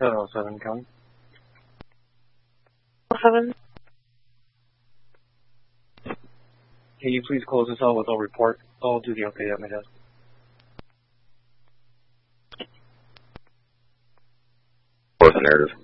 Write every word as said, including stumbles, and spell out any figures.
seven oh seven, come. seven. Can you please close this out with a report? I'll do the update at my desk. What's the narrative?